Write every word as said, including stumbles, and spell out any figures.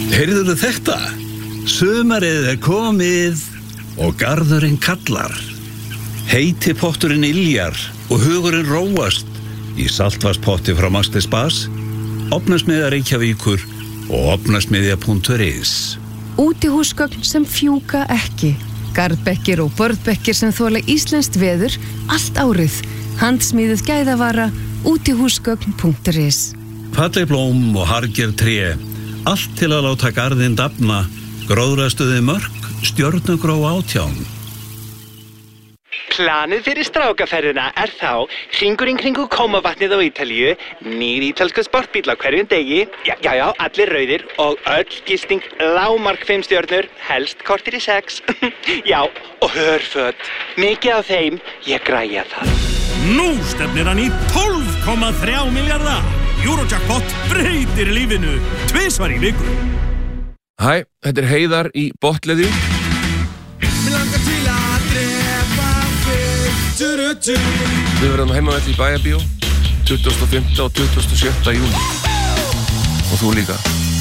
Heyrðuðu þetta? Sumarið er komið og garðurinn kallar. Heiti potturinn yljar og hugurinn róast í saltvatnspotti frá Maxti Spas, Ofnasmiðja Reykjavíkur og ofnasmiðja punktur is. Útihúsgögn sem fjúka ekki. Garðbekkir og börðbekkir sem þola íslenskt veður allt árið. Handsmíðuð gæðavara útihúsgögn punktur is. Falleg blóm og harger tré, allt til að láta garðinn dafna, gróðrastuði mörk, stjörnugró átján. Planið fyrir strákaferðina er þá hringurinn kringu Kómavatnið á Ítalíu, nýr ítalsku sportbíll á hverjum degi, já, já, já, allir rauðir og öll gisting lágmark fimm stjörnur, helst kortir í sex. Já, og hörföt. Mikið af þeim, ég græja það. Nú stefnir hann í tólf komma þrjá milljarða. Eurojackpot breytir lífinu tvisvar í viku. Hæ, þetta er Heiðar í Botleði. Mér langar til að drepa þig. Við verðum heimavelli í Bæjarbíó tuttugasta og fimmta og tuttugasta og sjötta júní. Og þú líka.